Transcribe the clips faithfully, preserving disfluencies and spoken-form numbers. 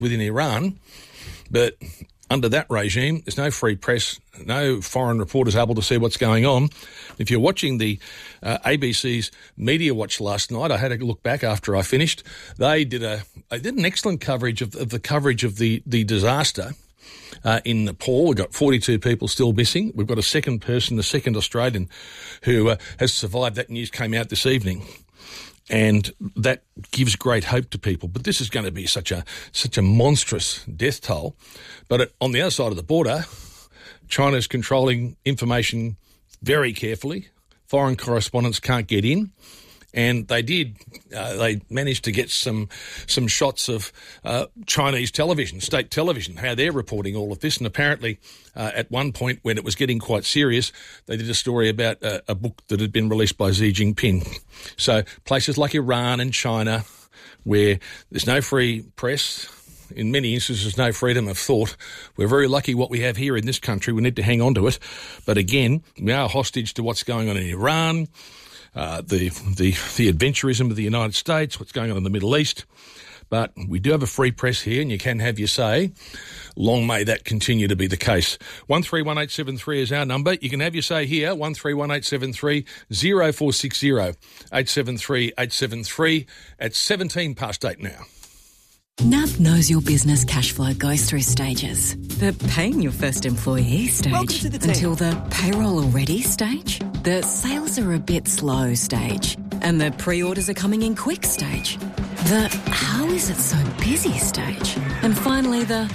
within Iran, but under that regime, there's no free press, no foreign reporters able to see what's going on. If you're watching the uh, A B C's Media Watch last night, I had a look back after I finished. They did a they did an excellent coverage of, of the coverage of the the disaster uh, in Nepal. We've got forty-two people still missing. We've got a second person, the second Australian, who uh, has survived. That news came out this evening. And that gives great hope to people. But this is going to be such a such a monstrous death toll. But on the other side of the border, China's controlling information very carefully. Foreign correspondents can't get in. And they did. Uh, they managed to get some some shots of uh, Chinese television, state television, how they're reporting all of this. And apparently, uh, at one point when it was getting quite serious, they did a story about uh, a book that had been released by Xi Jinping. So places like Iran and China, where there's no free press, in many instances no freedom of thought. We're very lucky what we have here in this country. We need to hang on to it. But again, we are hostage to what's going on in Iran. Uh, the the the adventurism of the United States, what's going on in the Middle East. But we do have a free press here, and you can have your say. Long may that continue to be the case. one three one eight seven three is our number. You can have your say here, one three one eight seven three zero four six zero eight seven three eight seven three at seventeen past eight now. N A B knows your business cash flow goes through stages. The paying your first employee stage, the until the payroll already stage, the sales are a bit slow stage, and the pre-orders are coming in quick stage, the how is it so busy stage, and finally the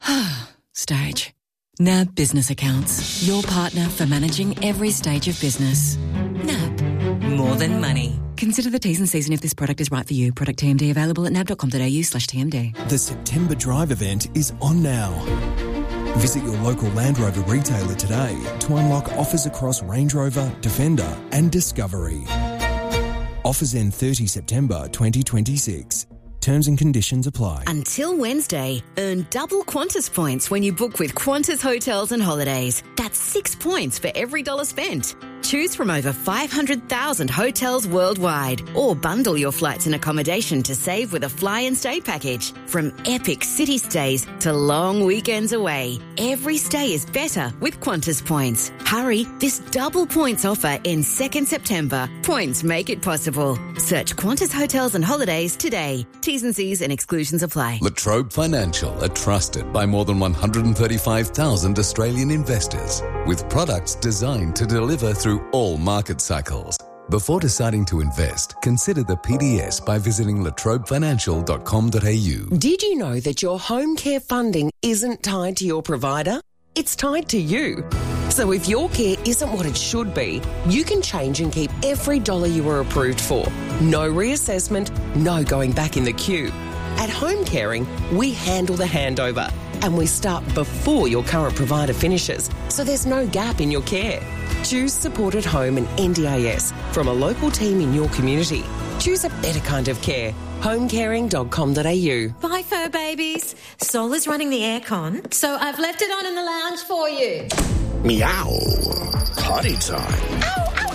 stage. N A B Business Accounts, your partner for managing every stage of business. N A B, more than money. Consider the T's and C's and if this product is right for you. Product T M D available at nab.com.au slash TMD. The September Drive event is on now. Visit your local Land Rover retailer today to unlock offers across Range Rover, Defender and Discovery. Offers end thirtieth September twenty twenty-six. Terms and conditions apply. Until Wednesday, earn double Qantas points when you book with Qantas Hotels and Holidays. That's six points for every dollar spent. Choose from over five hundred thousand hotels worldwide, or bundle your flights and accommodation to save with a fly and stay package. From epic city stays to long weekends away, every stay is better with Qantas points. Hurry, this double points offer ends second September. Points make it possible. Search Qantas Hotels and Holidays today. T's and C's and exclusions apply. La Trobe Financial are trusted by more than one hundred thirty-five thousand Australian investors, with products designed to deliver through all market cycles. Before deciding to invest, consider the P D S by visiting la trobe financial dot com dot a u. Did you know that your home care funding isn't tied to your provider? It's tied to you. So if your care isn't what it should be, you can change and keep every dollar you were approved for. No reassessment, no going back in the queue. At Home Caring, we handle the handover and we start before your current provider finishes, so there's no gap in your care. Choose Support at Home and N D A S from a local team in your community. Choose a better kind of care. home caring dot com dot a u. Bye, fur babies. Sol is running the aircon, so I've left it on in the lounge for you. Meow. Potty time. Ow, ow,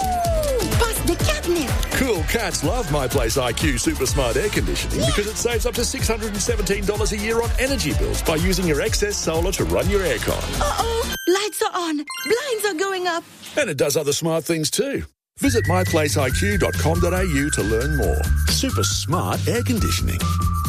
ow! Bust the catnip. Cool cats love My Place I Q Super Smart Air Conditioning yeah. because it saves up to six hundred seventeen dollars a year on energy bills by using your excess solar to run your aircon. Uh-oh. Lights are on. Blinds are going up. And it does other smart things too. Visit my place I Q dot com dot a u to learn more. Super smart air conditioning.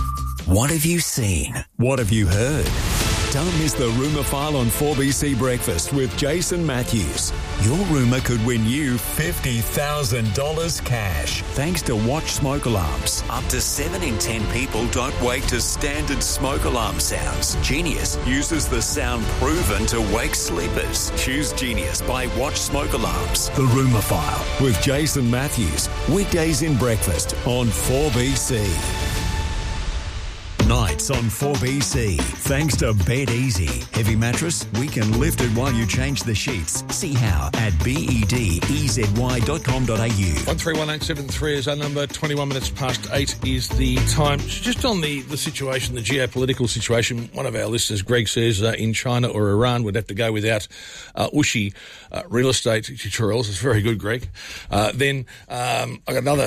What have you seen? What have you heard? Don't miss the Rumour File on four B C Breakfast with Jason Matthews. Your rumour could win you fifty thousand dollars cash thanks to Watch Smoke Alarms. Up to seven in ten people don't wake to standard smoke alarm sounds. Genius uses the sound proven to wake sleepers. Choose Genius by Watch Smoke Alarms. The Rumour File with Jason Matthews. Weekdays in breakfast on four B C. Nights on four B C. Thanks to Bed Easy. Heavy mattress, we can lift it while you change the sheets. See how at bed-ezy dot com dot a u. one three one eight seven three is our number. twenty-one minutes past eight is the time. Just on the, the situation, the geopolitical situation, one of our listeners, Greg, says uh, in China or Iran would have to go without uh, Ushi uh, real estate tutorials. It's very good, Greg. Uh, then um, I got another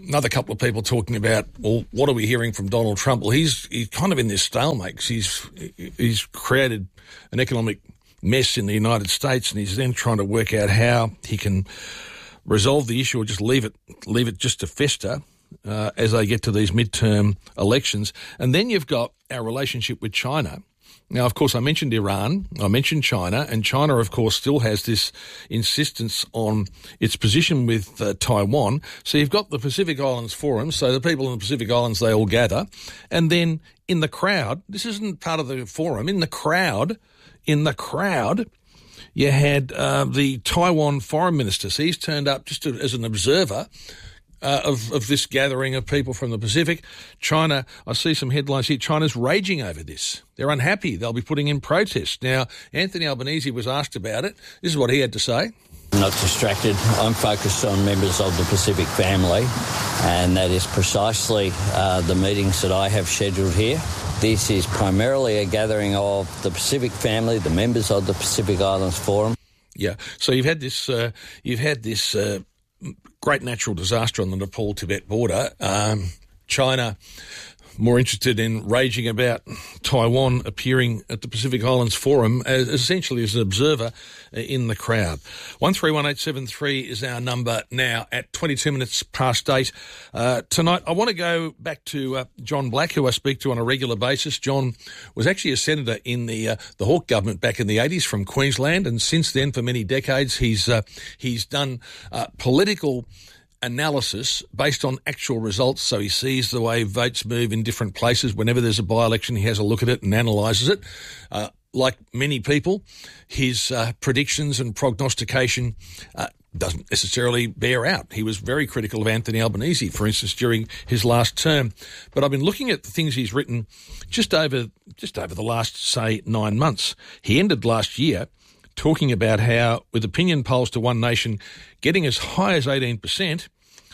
another couple of people talking about, well, what are we hearing from Donald Trump? Well, he's he's kind of in this stalemate 'cause he's he's created an economic mess in the United States, and he's then trying to work out how he can resolve the issue or just leave it leave it just to fester uh, as they get to these midterm elections. And then you've got our relationship with China. Now, of course, I mentioned Iran, I mentioned China, and China, of course, still has this insistence on its position with uh, Taiwan. So you've got the Pacific Islands Forum, so the people in the Pacific Islands, they all gather. And then in the crowd, this isn't part of the forum, in the crowd, in the crowd, you had uh, the Taiwan foreign minister. So he's turned up just to, as an observer Uh, of, of this gathering of people from the Pacific. China, I see some headlines here, China's raging over this. They're unhappy. They'll be putting in protests. Now, Anthony Albanese was asked about it. This is what he had to say. I'm not distracted. I'm focused on members of the Pacific family, and that is precisely uh, the meetings that I have scheduled here. This is primarily a gathering of the Pacific family, the members of the Pacific Islands Forum. Yeah, so you've had this, uh, you've had this uh, great natural disaster on the Nepal-Tibet border. Um, China more interested in raging about Taiwan appearing at the Pacific Islands Forum as essentially as an observer in the crowd. one three one eight seven three is our number now at twenty-two minutes past eight. Uh, tonight, I want to go back to uh, John Black, who I speak to on a regular basis. John was actually a senator in the uh, the Hawke government back in the eighties from Queensland, and since then, for many decades, he's uh, he's done uh, political analysis based on actual results. So he sees the way votes move in different places. Whenever there's a by-election, he has a look at it and analyses it. Uh, like many people, his uh, predictions and prognostication uh, doesn't necessarily bear out. He was very critical of Anthony Albanese, for instance, during his last term. But I've been looking at the things he's written just over just over the last, say, nine months. He ended last year talking about how, with opinion polls to One Nation getting as high as eighteen percent,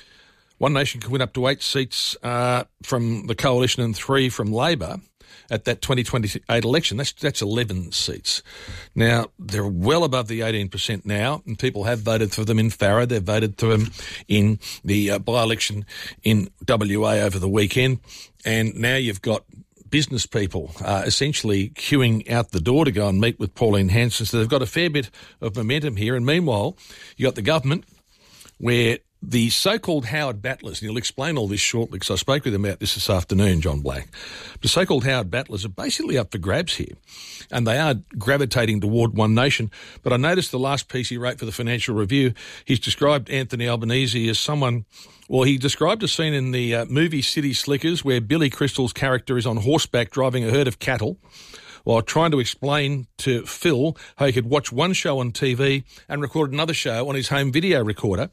One Nation could win up to eight seats uh, from the Coalition and three from Labor at that twenty twenty-eight election. That's that's eleven seats. Now, they're well above the eighteen percent now, and people have voted for them in Farrer. They've voted for them in the uh, by-election in W A over the weekend. And now you've got business people uh, essentially queuing out the door to go and meet with Pauline Hanson. So they've got a fair bit of momentum here. And meanwhile, you got the government where the so-called Howard Battlers, and he'll explain all this shortly because I spoke with him about this this afternoon, John Black. The so-called Howard Battlers are basically up for grabs here, and they are gravitating toward One Nation. But I noticed the last piece he wrote for the Financial Review, he's described Anthony Albanese as someone, well, he described a scene in the uh, movie City Slickers where Billy Crystal's character is on horseback driving a herd of cattle while trying to explain to Phil how he could watch one show on T V and record another show on his home video recorder,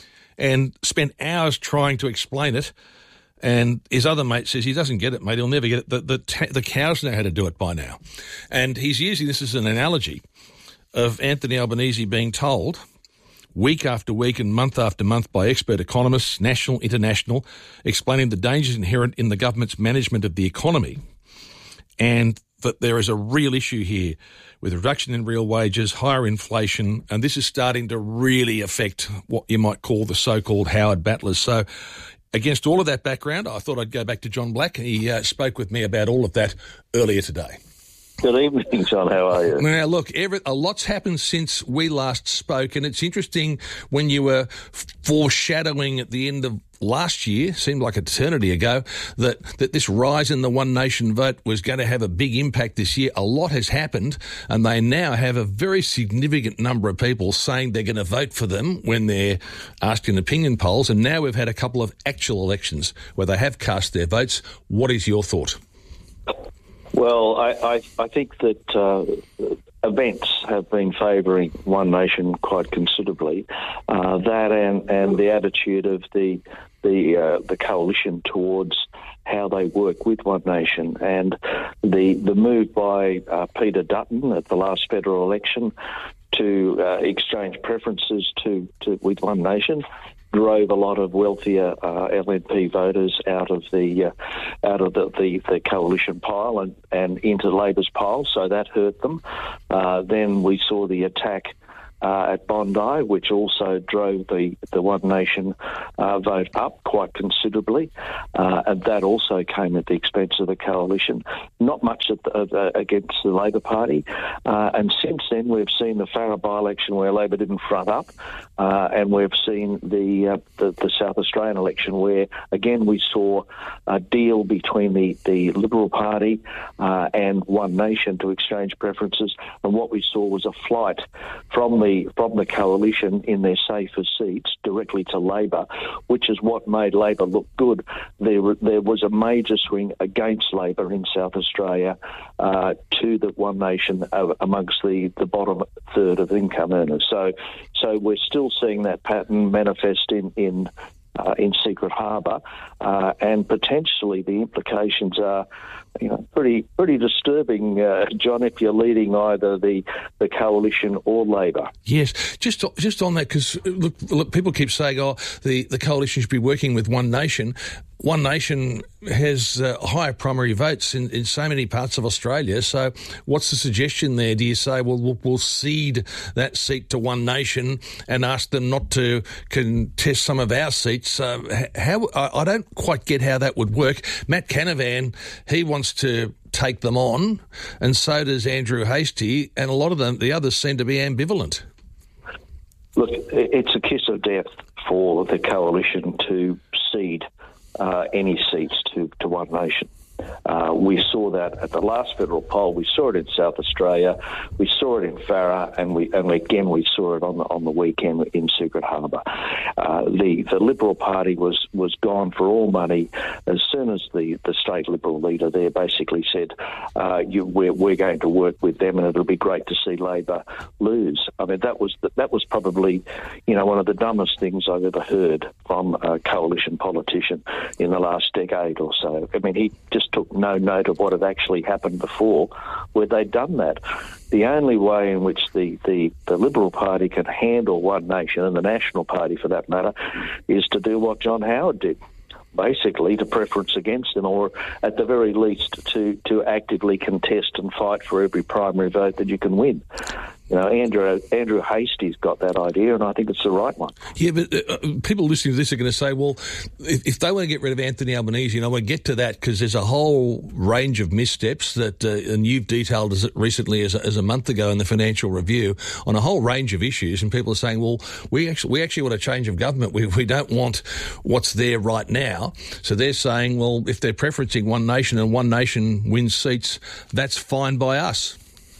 and spent hours trying to explain it. And his other mate says he doesn't get it, mate. He'll never get it. The, the, the cows know how to do it by now. And he's using this as an analogy of Anthony Albanese being told week after week and month after month by expert economists, national, international, explaining the dangers inherent in the government's management of the economy, and that there is a real issue here with reduction in real wages, higher inflation, and this is starting to really affect what you might call the so-called Howard Battlers. So against all of that background, I thought I'd go back to John Black. He uh, spoke with me about all of that earlier today. Good evening, John. How are you? Now, look, every, a lot's happened since we last spoke, and it's interesting when you were foreshadowing at the end of last year, seemed like eternity ago, that, that this rise in the One Nation vote was going to have a big impact this year. A lot has happened, and they now have a very significant number of people saying they're going to vote for them when they're asked in opinion polls, and now we've had a couple of actual elections where they have cast their votes. What is your thought? Well, I, I, I think that uh, events have been favouring One Nation quite considerably. Uh, that and, and the attitude of the the uh, the coalition towards how they work with One Nation, and the the move by uh, Peter Dutton at the last federal election to uh, exchange preferences to, to with One Nation drove a lot of wealthier uh, L N P voters out of the uh, out of the, the, the coalition pile and, and into Labor's pile, so that hurt them. Uh, then we saw the attack uh, at Bondi, which also drove the, the One Nation uh, vote up quite considerably, uh, and that also came at the expense of the coalition. Not much at the, uh, against the Labor Party, uh, and since then we've seen the Farrer by-election where Labor didn't front up, uh, and we've seen the, uh, the the South Australian election where, again, we saw a deal between the, the Liberal Party uh, and One Nation to exchange preferences, and what we saw was a flight from the from the coalition in their safer seats directly to Labor, which is what made Labor look good. There, there was a major swing against Labor in South Australia uh, to the One Nation uh, amongst the, the bottom third of income earners. So, so we're still seeing that pattern manifest in in uh, in Secret Harbour, uh, and potentially the implications are, you know, pretty pretty disturbing, uh, John, if you're leading either the, the coalition or Labor. Yes, just just on that, because look, look, people keep saying, oh, the, the coalition should be working with One Nation. One Nation has uh, higher primary votes in, in so many parts of Australia. So what's the suggestion there? Do you say, well, we'll, we'll cede that seat to One Nation and ask them not to contest some of our seats? Uh, how I, I don't quite get how that would work. Matt Canavan, he wants to take them on, and so does Andrew Hastie, and a lot of them, the others, seem to be ambivalent. Look, it's a kiss of death for the coalition to cede Uh, any seats to, to One Nation. Uh, we saw that at the last federal poll. We saw it in South Australia. We saw it in Farrer, and we and again we saw it on the on the weekend in Secret Harbour. Uh, the the Liberal Party was was gone for all money as soon as the, the state Liberal leader there basically said, uh, you, we're we're going to work with them, and it'll be great to see Labor lose. I mean, that was the, that was probably, you know, one of the dumbest things I've ever heard from a coalition politician in the last decade or so. I mean, he just took no note of what had actually happened before where they'd done that. The only way in which the, the, the Liberal Party can handle One Nation, and the National Party for that matter, is to do what John Howard did. Basically, to preference against them, or at the very least to, to actively contest and fight for every primary vote that you can win. You know, Andrew Andrew Hastie's got that idea, and I think it's the right one. Yeah, but uh, people listening to this are going to say, well, if, if they want to get rid of Anthony Albanese, you know, we'll get to that because there's a whole range of missteps that, uh, and you've detailed as recently as a, as a month ago in the Financial Review on a whole range of issues, and people are saying, well, we actually we actually want a change of government. We we don't want what's there right now. So they're saying, well, if they're preferencing One Nation and One Nation wins seats, that's fine by us.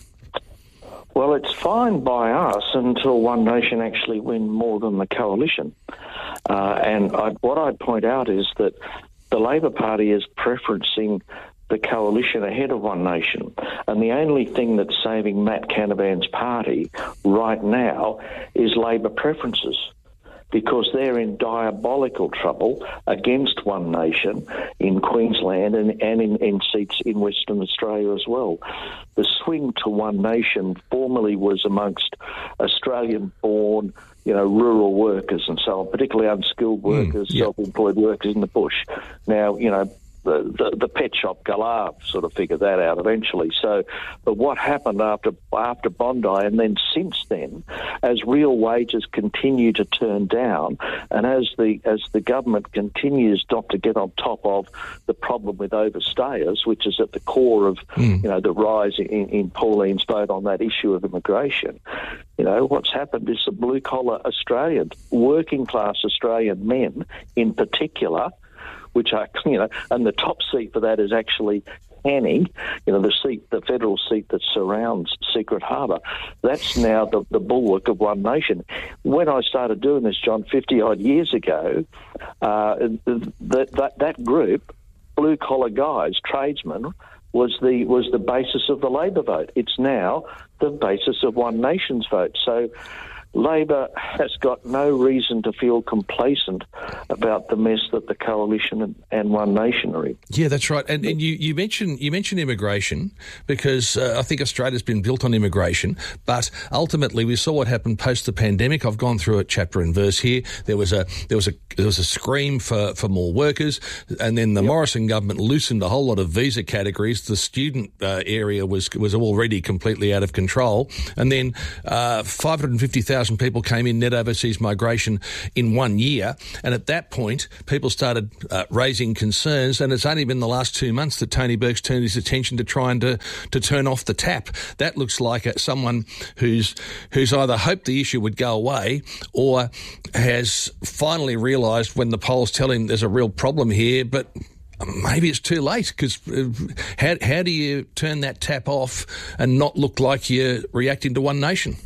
Well, it's fine by us until One Nation actually win more than the coalition. Uh, and I, what I'd point out is that the Labor Party is preferencing the coalition ahead of One Nation. And the only thing that's saving Matt Canavan's party right now is Labor preferences, because they're in diabolical trouble against One Nation in Queensland and, and in, in seats in Western Australia as well. The swing to One Nation formerly was amongst Australian-born, you know, rural workers and so on, particularly unskilled workers, mm, yeah. self-employed workers in the bush. Now, you know, The, the, the pet shop galah sort of figured that out eventually. So, but what happened after after Bondi and then since then, as real wages continue to turn down, and as the as the government continues not to get on top of the problem with overstayers, which is at the core of mm. you know the rise in, in Pauline's vote on that issue of immigration, you know what's happened is the blue collar Australians, working class Australian men in particular, which are, you know, and the top seat for that is actually Canning, you know, the seat, the federal seat that surrounds Secret Harbour. That's now the, the bulwark of One Nation. When I started doing this, John, fifty-odd years ago, uh, that, that, that group, blue-collar guys, tradesmen, was the was the basis of the Labor vote. It's now the basis of One Nation's vote. So Labor has got no reason to feel complacent about the mess that the Coalition and, and One Nation are in. Yeah, that's right. And, and you, you mentioned you mentioned immigration because uh, I think Australia's been built on immigration, but ultimately we saw what happened post the pandemic. I've gone through it chapter and verse here. There was a there was a there was a scream for, for more workers, and then the yep. Morrison government loosened a whole lot of visa categories. The student uh, area was was already completely out of control, and then uh, five hundred fifty thousand people came in net overseas migration in one year, and at that point people started uh, raising concerns, and it's only been the last two months that Tony Burke's turned his attention to trying to, to turn off the tap. That looks like a, someone who's who's either hoped the issue would go away or has finally realised when the polls tell him there's a real problem here, but maybe it's too late, because uh, how, how do you turn that tap off and not look like you're reacting to One Nation?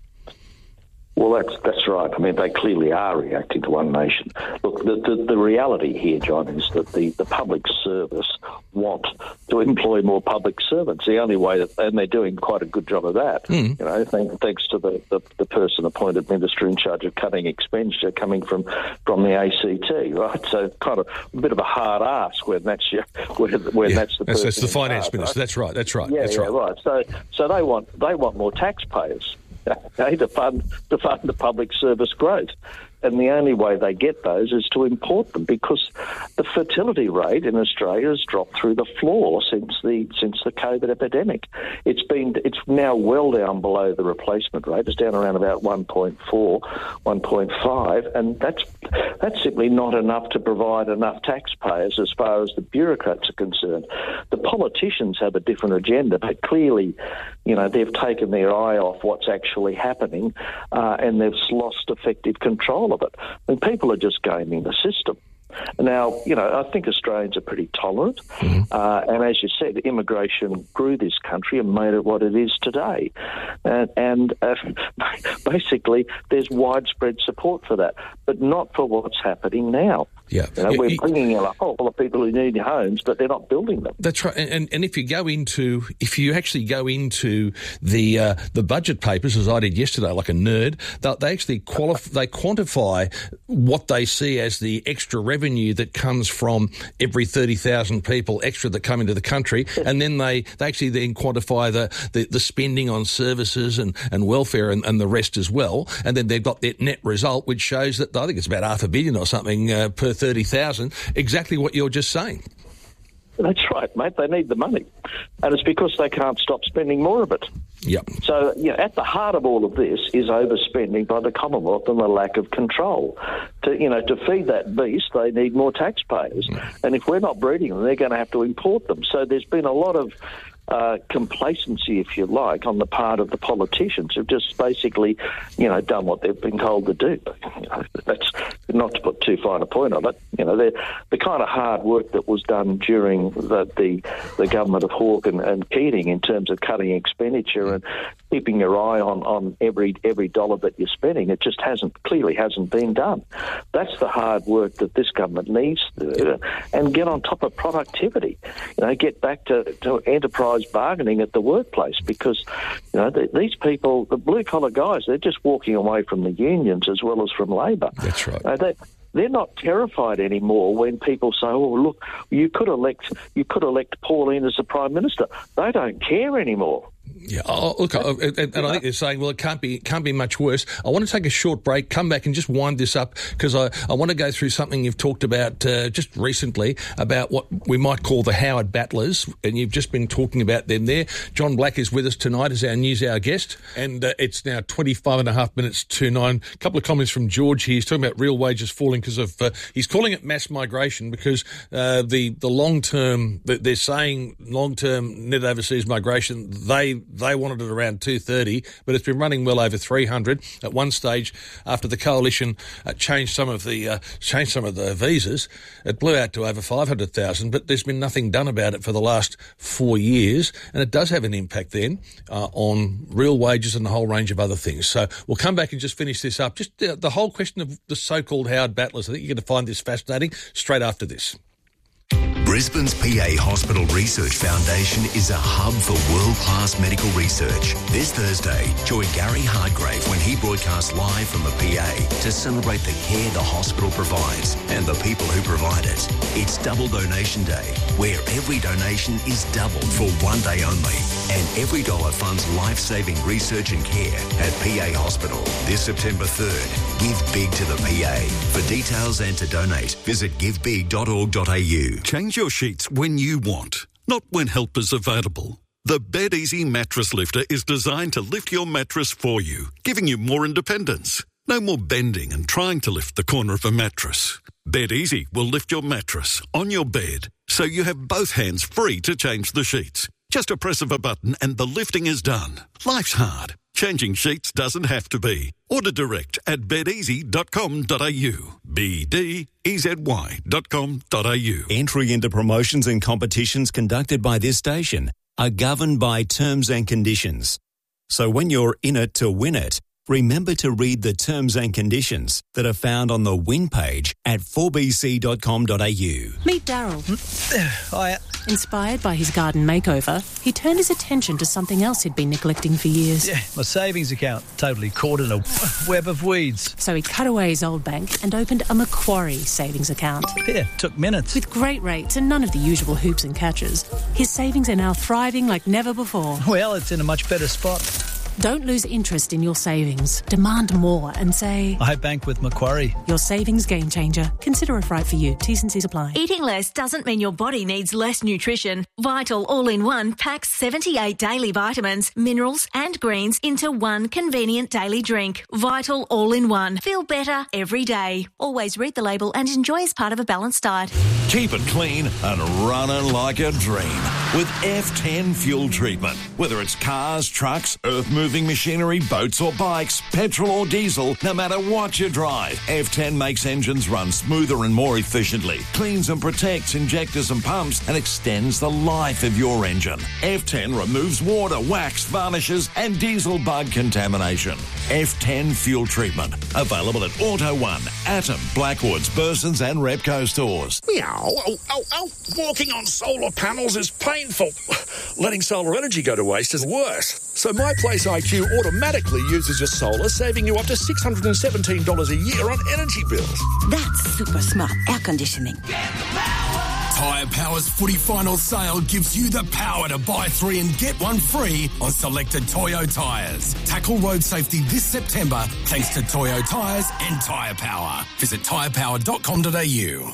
Well, that's that's right. I mean, they clearly are reacting to One Nation. Look, the, the, the reality here, John, is that the, the public service want to employ more public servants. The only way that, and they're doing quite a good job of that. Mm. You know, thank, thanks to the, the, the person appointed minister in charge of cutting expenditure coming from, from the A C T, right? So, kind of a bit of a hard ask when that's your, when, when yeah, that's the that's, person. That's the finance charge, minister. Right? That's right. That's right. Yeah, that's yeah, right. right. So, so they want they want more taxpayers. Okay, to fund to fund the public service growth. And the only way they get those is to import them, because the fertility rate in Australia has dropped through the floor since the since the COVID epidemic. It's been it's now well down below the replacement rate. It's down around about one point four, one point five, and that's that's simply not enough to provide enough taxpayers as far as the bureaucrats are concerned. The politicians have a different agenda, but clearly, you know, they've taken their eye off what's actually happening, uh, and they've lost effective control of it. I mean, people are just gaming the system. Now, you know, I think Australians are pretty tolerant, mm-hmm. uh, and as you said, immigration grew this country and made it what it is today. And, and uh, basically, there's widespread support for that, but not for what's happening now. Yeah, you know, yeah, we're you, bringing in a whole lot of people who need homes, but they're not building them. That's right. And and if you go into, if you actually go into the uh, the budget papers, as I did yesterday, like a nerd, they, they actually qualify, they quantify what they see as the extra revenue that comes from every thirty thousand people extra that come into the country, and then they, they actually then quantify the, the, the spending on services and, and welfare and, and the rest as well, and then they've got their net result, which shows that I think it's about half a billion or something uh, per thirty thousand, exactly what you're just saying. That's right, mate. They need the money. And it's because they can't stop spending more of it. Yep. So, you know, at the heart of all of this is overspending by the Commonwealth and the lack of control. To, you know, to feed that beast, they need more taxpayers. Mm. And if we're not breeding them, they're going to have to import them. So there's been a lot of Uh, complacency, if you like, on the part of the politicians who've just basically, you know, done what they've been told to do. You know, that's not to put too fine a point on it. You know, the kind of hard work that was done during the the, the government of Hawke and, and Keating in terms of cutting expenditure and keeping your eye on, on every every dollar that you're spending, it just hasn't clearly hasn't been done. That's the hard work that this government needs to do, and get on top of productivity. You know, get back to, to enterprise bargaining at the workplace, because you know the, these people, the blue collar guys, they're just walking away from the unions as well as from Labor. That's right. Uh, they, they're not terrified anymore when people say, "Oh, look, you could elect you could elect Pauline as the Prime Minister." They don't care anymore. Yeah, oh, look, and, and I think they're saying, well, it can't be, it can't be much worse. I want to take a short break, come back and just wind this up, because I, I want to go through something you've talked about uh, just recently, about what we might call the Howard Battlers, and you've just been talking about them there. John Black is with us tonight as our news hour guest, and uh, it's now twenty-five and a half minutes to nine. A couple of comments from George here. He's talking about real wages falling because of, uh, he's calling it mass migration, because uh, the, the long-term, they're saying long-term net overseas migration, they They wanted it around two thirty, but it's been running well over three hundred. At one stage, after the coalition uh, changed some of the uh, changed some of the visas, it blew out to over five hundred thousand. But there's been nothing done about it for the last four years, and it does have an impact then uh, on real wages and a whole range of other things. So we'll come back and just finish this up. Just uh, the whole question of the so-called Howard Battlers. I think you're going to find this fascinating straight after this. Brisbane's P A Hospital Research Foundation is a hub for world-class medical research. This Thursday, join Gary Hardgrave when he broadcasts live from the P A to celebrate the care the hospital provides and the people who provide it. It's Double Donation Day, where every donation is doubled for one day only. And every dollar funds life-saving research and care at P A Hospital. This September third, give big to the P A. For details and to donate, visit give big dot org dot a u. Change your sheets when you want, not when help is available. The BedEasy Mattress Lifter is designed to lift your mattress for you, giving you more independence. No more bending and trying to lift the corner of a mattress. BedEasy will lift your mattress on your bed so you have both hands free to change the sheets. Just a press of a button and the lifting is done. Life's hard. Changing sheets doesn't have to be. Order direct at bed easy dot com dot a u. B D E Z Y dot com dot a u. Entry into promotions and competitions conducted by this station are governed by terms and conditions. So when you're in it to win it, remember to read the terms and conditions that are found on the win page at four b c dot com dot a u. Meet Daryl. Hiya. Inspired by his garden makeover, he turned his attention to something else he'd been neglecting for years. Yeah, my savings account, totally caught in a web of weeds. So he cut away his old bank and opened a Macquarie savings account. Yeah, took minutes. With great rates and none of the usual hoops and catches, his savings are now thriving like never before. Well, it's in a much better spot. Don't lose interest in your savings. Demand more and say, I bank with Macquarie. Your savings game changer. Consider if right for you. T's and C's apply. Eating less doesn't mean your body needs less nutrition. Vital All-in-One packs seventy-eight daily vitamins, minerals and greens into one convenient daily drink. Vital All-in-One. Feel better every day. Always read the label and enjoy as part of a balanced diet. Keep it clean and running like a dream with F ten fuel treatment. Whether it's cars, trucks, earth-moving machinery, boats or bikes, petrol or diesel, no matter what you drive, F ten makes engines run smoother and more efficiently, cleans and protects injectors and pumps, and extends the life of your engine. F ten removes water, wax, varnishes and diesel bug contamination. F ten fuel treatment. Available at Auto One, Atom, Blackwoods, Burson's and Repco stores. Meow. Oh, oh, oh. Walking on solar panels is painful. Letting solar energy go to waste is worse. So My Place I Q automatically uses your solar, saving you up to six hundred seventeen dollars a year on energy bills. That's super smart air conditioning. Tyre Power's footy final sale gives you the power to buy three and get one free on selected Toyo tyres. Tackle road safety this September thanks to Toyo tyres and Tyre Power. Visit tyre power dot com dot a u.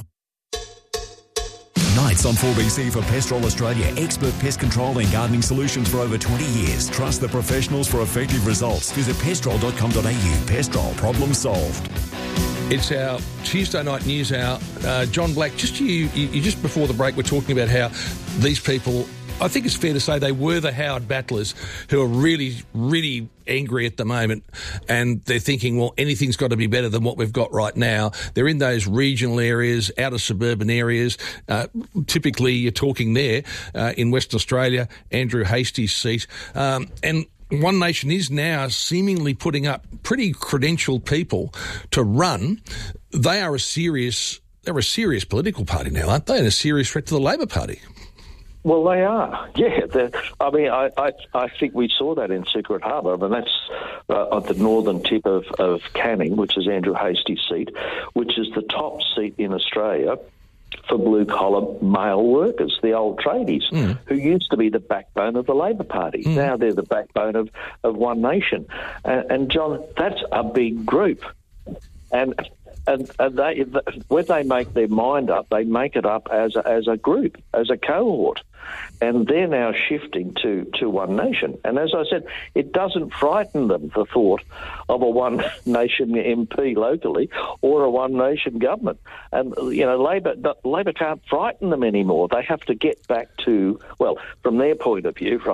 Nights on four B C for Pestrol Australia, expert pest control and gardening solutions for over twenty years. Trust the professionals for effective results. Visit pestrol dot com dot a u. Pestrol, problem solved. It's our Tuesday night news hour. Uh, John Black, just you, you, you, just before the break, we're talking about how these people, I think it's fair to say they were the Howard battlers who are really, really angry at the moment, and they're thinking, well, anything's got to be better than what we've got right now. They're in those regional areas, outer suburban areas. Uh, typically, you're talking there uh, in Western Australia, Andrew Hastie's seat. Um, and One Nation is now seemingly putting up pretty credentialed people to run. They are a serious, they're a serious political party now, aren't they? And a serious threat to the Labor Party. Well, they are, yeah. I mean, I, I I think we saw that in Secret Harbour. I mean, that's uh, at the northern tip of, of Canning, which is Andrew Hastie's seat, which is the top seat in Australia for blue-collar male workers, the old tradies, mm. who used to be the backbone of the Labor Party. Mm. Now they're the backbone of, of One Nation. And, and, John, that's a big group. And... And, and they, when they make their mind up, they make it up as a, as a group, as a cohort. And they're now shifting to, to One Nation. And as I said, it doesn't frighten them, the thought of a One Nation M P locally or a One Nation government. And, you know, Labor, Labor can't frighten them anymore. They have to get back to, well, from their point of view, right,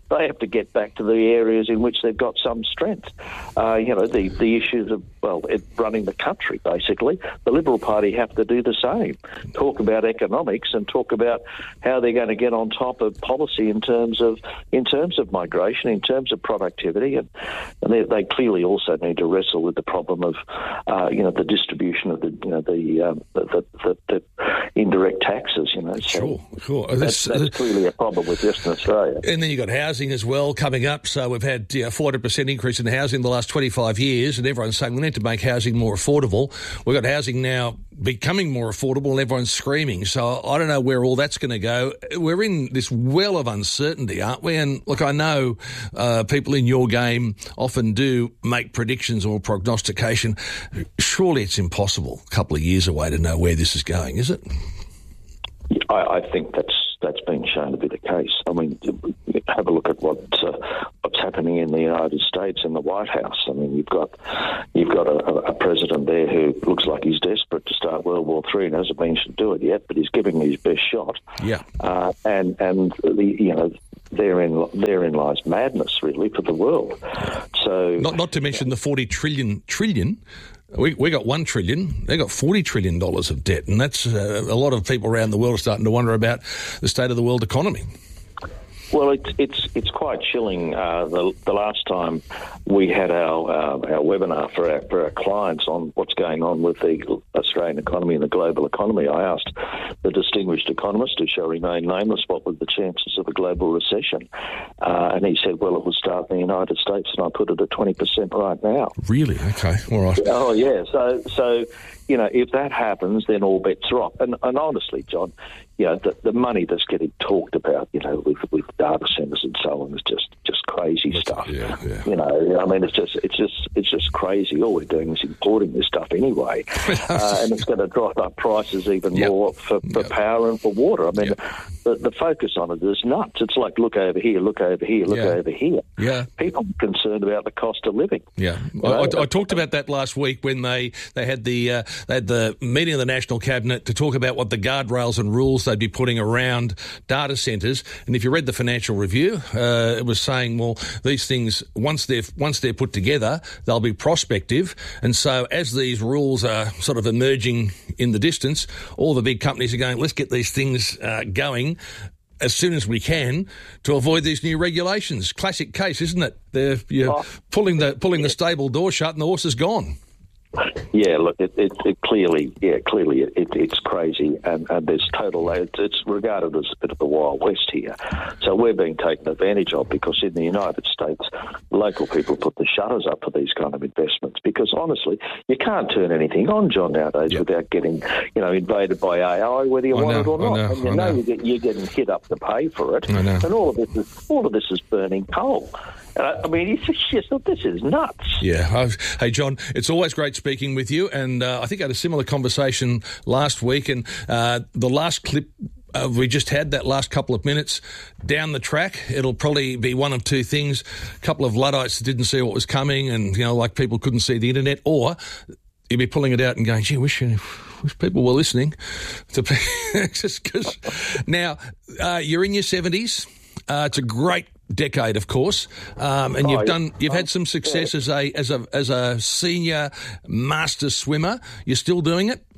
they have to get back to the areas in which they've got some strength. Uh, you know, the, the issues of, well, it, running the country, basically. The Liberal Party have to do the same. Talk about economics and talk about how they're going to get on top of policy in terms of in terms of migration, in terms of productivity, and, and they, they clearly also need to wrestle with the problem of, uh, you know, the distribution of the, you know, the, um, the, the, the indirect taxes. You know, so sure, sure. That's, that's clearly a problem with Western Australia. And then you've got housing as well coming up. So we've had you know, four hundred percent increase in housing in the last twenty-five years, and everyone's saying we need to make housing more affordable. We've got housing now becoming more affordable, and everyone's screaming. So I don't know where all that's going to go. We're in this well of uncertainty, aren't we? And look, I know uh, people in your game often do make predictions or prognostication. Surely it's impossible a couple of years away to know where this is going, is it? I, I think that's that's been shown to be the case. I mean, have a look at what uh, what's happening in the United States in the White House. I mean, you've got you've got a, a president there who looks like he's desperate to start World War Three and hasn't managed to do it yet, but he's giving his best shot. Yeah, uh, and and the, you know. Therein, therein lies madness, really, for the world. So, not not to mention the forty trillion trillion. We we got one trillion. They got forty trillion dollars of debt, and that's uh, a lot of people around the world are starting to wonder about the state of the world economy. Well, it's it's it's quite chilling. Uh, the the last time we had our uh, our webinar for our for our clients on what's going on with the Australian economy and the global economy, I asked the distinguished economist, who shall remain nameless, what were the chances of a global recession, uh, and he said, "Well, it will start in the United States," and I put it at twenty percent right now. Really? Okay, all right. Oh yeah. So so you know, if that happens, then all bets are off. And, and honestly, John, you know, the, the money that's getting talked about, you know, with, with data centres and so on is just, just crazy that's, stuff. Yeah, yeah. You know, I mean, it's just it's just it's just crazy. All we're doing is importing this stuff anyway, uh, and it's going to drive up prices even yep. more for, for yep. power and for water. I mean, yep. the, the focus on it is nuts. It's like look over here, look over here, look yeah. over here. Yeah, people are concerned about the cost of living. Yeah, I, I, I talked about that last week when they they had the uh, they had the meeting of the National Cabinet to talk about what the guardrails and rules they'd be putting around data centres. And if you read the Financial Review, uh, it was saying, well, these things once they're once they're put together, they'll be prospective. And so as these rules are sort of emerging in the distance, all the big companies are going, let's get these things uh, going as soon as we can to avoid these new regulations. Classic case, isn't it? They're you're oh. pulling the pulling the stable door shut and the horse is gone. Yeah, look, it, it, it clearly, yeah, clearly, it, it, it's crazy, and, and there's total. It's, it's regarded as a bit of the Wild West here. So we're being taken advantage of because in the United States, local people put the shutters up for these kind of investments. Because honestly, you can't turn anything on, John, nowadays yep. without getting, you know, invaded by A I, whether you I want know, it or not. know, and you I know, know. You get, you're getting hit up to pay for it, I know. and all of this is all of this is burning coal. Uh, I mean, it's just, this is nuts. Yeah. I've, hey, John, it's always great speaking with you. And uh, I think I had a similar conversation last week. And uh, the last clip uh, we just had, that last couple of minutes, down the track, it'll probably be one of two things. A couple of Luddites that didn't see what was coming and, you know, like people couldn't see the internet, or you'd be pulling it out and going, gee, wish, wish people were listening. To just because now, uh, you're in your seventies. Uh, it's a great decade, of course, um, and you've done. You've had some success as a as a as a senior master swimmer. You're still doing it?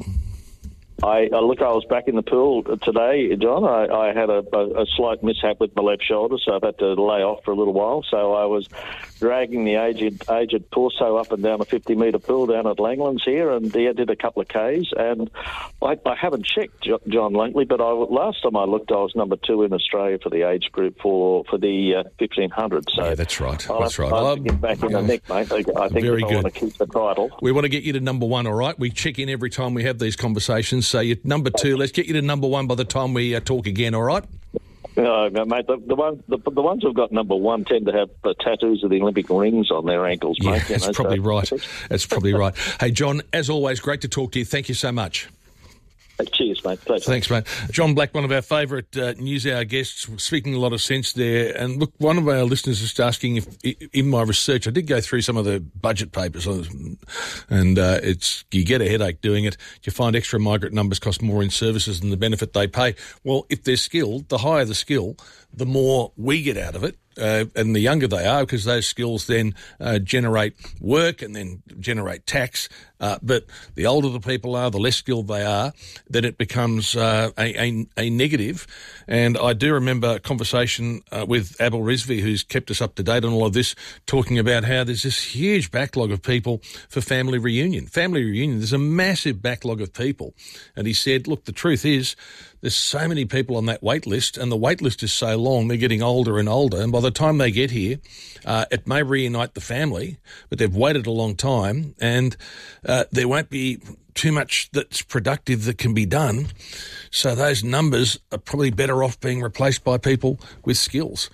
I uh, look. I was back in the pool today, John. I, I had a, a, a slight mishap with my left shoulder, so I've had to lay off for a little while. So I was dragging the aged aged torso up and down a fifty metre pool down at Langlands here, and I did a couple of Ks. And I, I haven't checked, John, lately, but I, last time I looked, I was number two in Australia for the age group for for the uh, fifteen hundred. So yeah, that's right. I'll that's have, right. I'll have to get back in the neck, mate. I think Very if I good. want to keep the title. We want to get you to number one, all right? We check in every time we have these conversations. So you're number two. Let's get you to number one by the time we uh, talk again, all right? No, no, mate. The, the, one, the, the ones who've got number one tend to have the tattoos of the Olympic rings on their ankles, yeah, mate. That's know, probably so. right. That's probably right. Hey, John, as always, great to talk to you. Thank you so much. Cheers, mate. Pleasure. Thanks, mate. John Black, one of our favourite uh, News Hour guests, speaking a lot of sense there. And look, one of our listeners is asking if, in my research, I did go through some of the budget papers, and uh, it's you get a headache doing it. You find extra migrant numbers cost more in services than the benefit they pay. Well, if they're skilled, the higher the skill, the more we get out of it. uh, and the younger they are, because those skills then uh, generate work and then generate tax. Uh, but the older the people are, the less skilled they are, then it becomes uh, a, a, a negative. And I do remember a conversation uh, with Abel Rizvi, who's kept us up to date on all of this, talking about how there's this huge backlog of people for family reunion. Family reunion, there's a massive backlog of people. And he said, look, the truth is there's so many people on that wait list, and the wait list is so long, they're getting older and older, and by the time they get here, uh, it may reunite the family, but they've waited a long time, and uh, there won't be too much that's productive that can be done. So those numbers are probably better off being replaced by people with skills.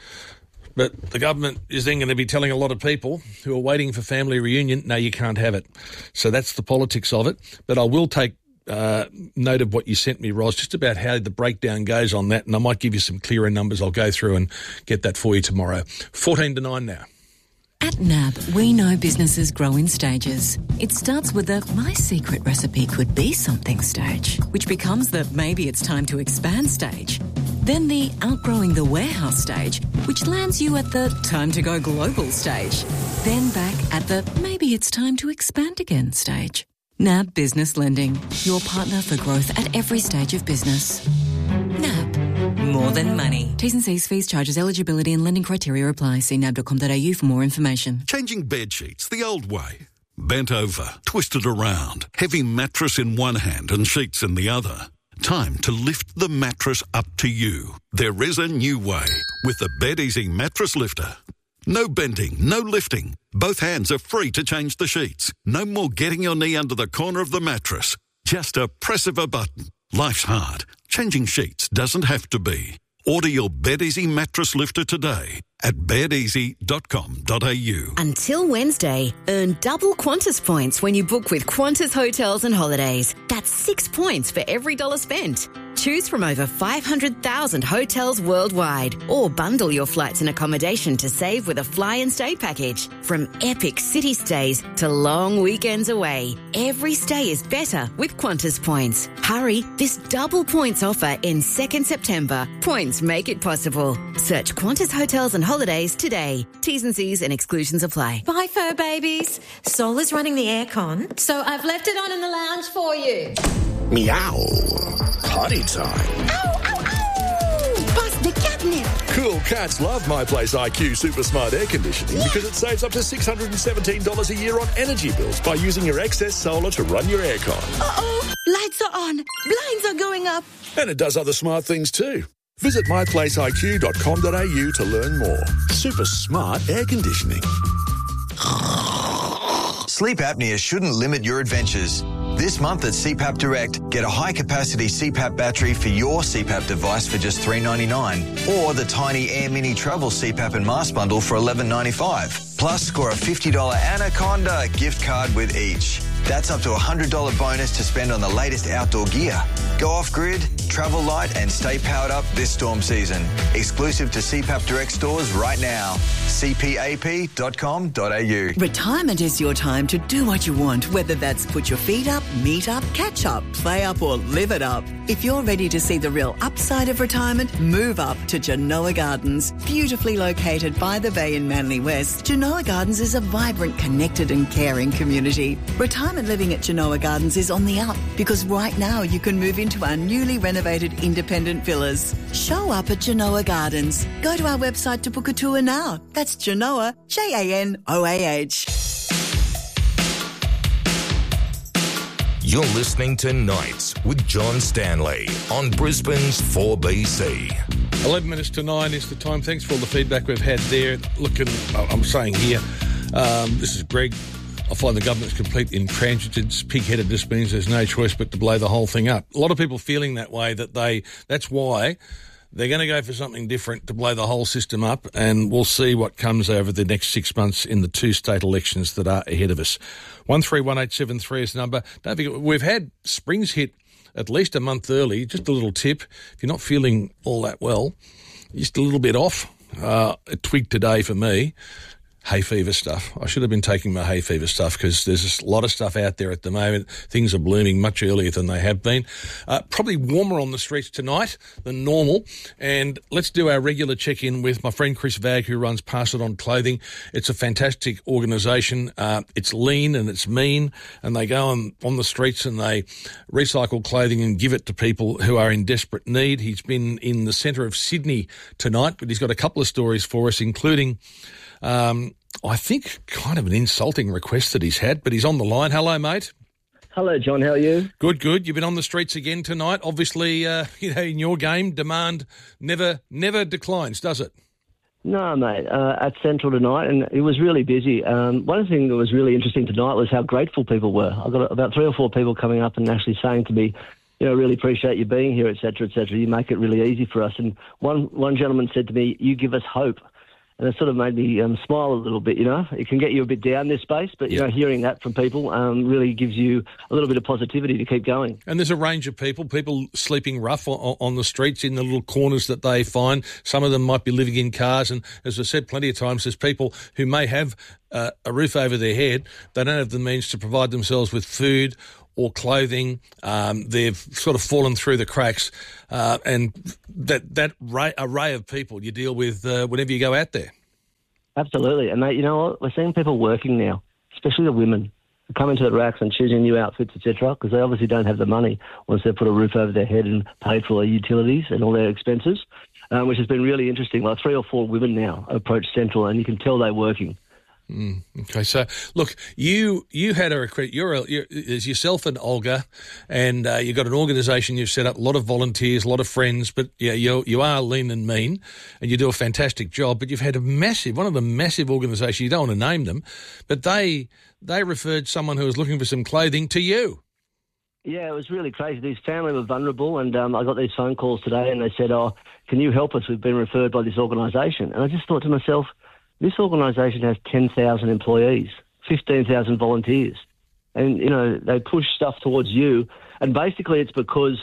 But the government is then going to be telling a lot of people who are waiting for family reunion, no, you can't have it. So that's the politics of it. But I will take uh, note of what you sent me, Ros, just about how the breakdown goes on that, and I might give you some clearer numbers. I'll go through and get that for you tomorrow. fourteen to nine now. At N A B, we know businesses grow in stages. It starts with the my secret recipe could be something stage, which becomes the maybe it's time to expand stage. Then the outgrowing the warehouse stage, which lands you at the time to go global stage. Then back at the maybe it's time to expand again stage. N A B Business Lending, your partner for growth at every stage of business. N A B. More than money. T's and C's, fees, charges, eligibility and lending criteria apply. See nab dot com dot a u for more information. Changing bed sheets the old way. Bent over, twisted around, heavy mattress in one hand and sheets in the other. Time to lift the mattress up to you. There is a new way with the BedEasy Mattress Lifter. No bending, no lifting. Both hands are free to change the sheets. No more getting your knee under the corner of the mattress. Just a press of a button. Life's hard. Changing sheets doesn't have to be. Order your BedEasy Mattress Lifter today at bed easy dot com dot a u. Until Wednesday, earn double Qantas points when you book with Qantas Hotels and Holidays. That's six points for every dollar spent. Choose from over five hundred thousand hotels worldwide, or bundle your flights and accommodation to save with a fly and stay package. From epic city stays to long weekends away, every stay is better with Qantas points. Hurry, this double points offer ends second September. Points make it possible. Search Qantas Hotels and Holidays today. T's and C's and exclusions apply. Bye, fur babies. Sol is running the aircon, so I've left it on in the lounge for you. Meow. Potty time. Ow, ow, ow! Pass the catnip. Cool cats love My Place I Q Super Smart Air Conditioning because it saves up to six hundred seventeen dollars a year on energy bills by using your excess solar to run your aircon. Uh-oh, lights are on, blinds are going up. And it does other smart things too. Visit my place I Q dot com dot a u to learn more. Super smart air conditioning. Sleep apnea shouldn't limit your adventures. This month at C PAP Direct, get a high-capacity C PAP battery for your C PAP device for just three dollars ninety-nine, or the Tiny Air Mini Travel C PAP and Mask Bundle for eleven dollars ninety-five. Plus, score a fifty dollars Anaconda gift card with each. That's up to a one hundred dollars bonus to spend on the latest outdoor gear. Go off-grid, travel light and stay powered up this storm season. Exclusive to C PAP Direct stores right now. c p a p dot com dot a u. Retirement is your time to do what you want, whether that's put your feet up, meet up, catch up, play up or live it up. If you're ready to see the real upside of retirement, move up to Genoa Gardens. Beautifully located by the bay in Manly West, Genoa Gardens is a vibrant, connected and caring community. Retirement living at Genoa Gardens is on the up because right now you can move into our newly renovated independent villas. Show up at Genoa Gardens. Go to our website to book a tour now. That's Genoa, J A N O A H. You're listening to Nights with John Stanley on Brisbane's four B C. eleven minutes to nine is the time. Thanks for all the feedback we've had there. Looking, I'm saying here, um, this is Greg. I find the government's complete intransigence. Pig-headedness means there's no choice but to blow the whole thing up. A lot of people feeling that way, that they, that's why they're going to go for something different to blow the whole system up, and we'll see what comes over the next six months in the two state elections that are ahead of us. one three one eight seven three is the number. Don't forget, we've had Springs hit at least a month early. Just a little tip. If you're not feeling all that well, just a little bit off, uh, a twig today for me. hay fever stuff. I should have been taking my hay fever stuff because there's a lot of stuff out there at the moment. Things are blooming much earlier than they have been. Uh, probably warmer on the streets tonight than normal. And let's do our regular check-in with my friend Chris Vagg, who runs Pass It On Clothing. It's a fantastic organisation. Uh, it's lean and it's mean, and they go on, on the streets and they recycle clothing and give it to people who are in desperate need. He's been in the centre of Sydney tonight, but he's got a couple of stories for us, including, um, I think, kind of an insulting request that he's had, but he's on the line. Hello, mate. Hello, John. How are you? Good, good. You've been on the streets again tonight. Obviously, uh, you know, in your game, demand never, never declines, does it? No, mate. Uh, at Central tonight, and it was really busy. Um, one thing that was really interesting tonight was how grateful people were. I got about three or four people coming up and actually saying to me, you know, really appreciate you being here, et cetera, et cetera. You make it really easy for us. And one one gentleman said to me, you give us hope. And it sort of made me um, smile a little bit, you know. It can get you a bit down this space, but, you yeah. know, hearing that from people um, really gives you a little bit of positivity to keep going. And there's a range of people, people sleeping rough on, on the streets in the little corners that they find. Some of them might be living in cars. And as I said plenty of times, there's people who may have uh, a roof over their head. They don't have the means to provide themselves with food or clothing. Um, they've sort of fallen through the cracks. Uh, and that that array, array of people you deal with uh, whenever you go out there. Absolutely. And, mate, you know what? We're seeing people working now, especially the women, come into the racks and choosing new outfits, et cetera, because they obviously don't have the money once they've put a roof over their head and paid for their utilities and all their expenses, um, which has been really interesting. Like three or four women now approach Central, and you can tell they're working. Mm, okay, so look, you you had a recruit. You're, a, you're there's yourself and Olga, and uh, you've got an organisation you've set up. A lot of volunteers, a lot of friends, but yeah, you you are lean and mean, and you do a fantastic job. But you've had a massive, one of the massive organisations. You don't want to name them, but they they referred someone who was looking for some clothing to you. Yeah, it was really crazy. These family were vulnerable, and um, I got these phone calls today, and they said, "Oh, can you help us? We've been referred by this organisation." And I just thought to myself, this organisation has ten thousand employees, fifteen thousand volunteers, and, you know, they push stuff towards you. And basically it's because